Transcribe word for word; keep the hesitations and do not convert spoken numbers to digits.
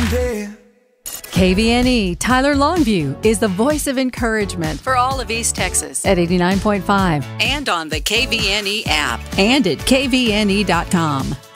someday. K V N E Tyler Longview is the voice of encouragement for all of East Texas at eighty-nine point five and on the K V N E app and at K V N E dot com.